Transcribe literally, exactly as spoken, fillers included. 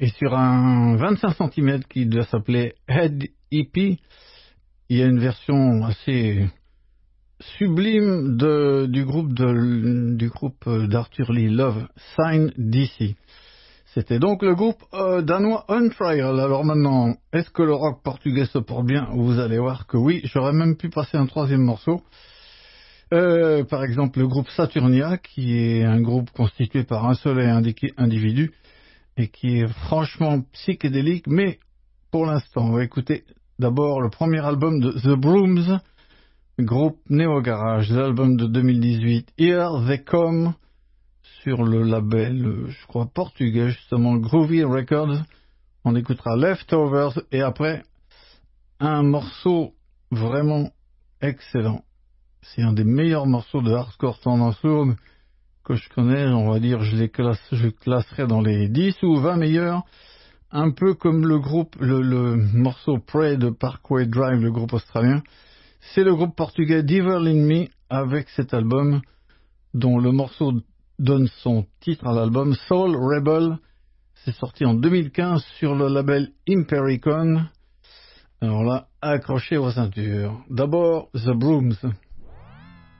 Et sur un vingt-cinq centimètres qui doit s'appeler Head E P, il y a une version assez sublime de, du groupe de, du groupe d'Arthur Lee Love, Sign D C. C'était donc le groupe euh, danois On Trial. Alors maintenant, est-ce que le rock portugais se porte bien? Vous allez voir que oui. J'aurais même pu passer un troisième morceau. Euh, par exemple, le groupe Saturnia, qui est un groupe constitué par un seul individu et qui est franchement psychédélique. Mais pour l'instant, on va écouter d'abord le premier album de The Brooms, groupe néo-garage, l'album de deux mille dix-huit, Here They Come, sur le label, je crois, portugais, justement, Groovy Records. On écoutera Leftovers et après, un morceau vraiment excellent. C'est un des meilleurs morceaux de hardcore tendance lourde que je connais. On va dire, je les classe, je classerai dans les dix ou vingt meilleurs. Un peu comme le groupe, le, le morceau Prey de Parkway Drive, le groupe australien. C'est le groupe portugais Devil in Me avec cet album dont le morceau donne son titre à l'album, Soul Rebel. C'est sorti en deux mille quinze sur le label Impericon. Alors là, accrochez vos ceintures. D'abord, The Brooms.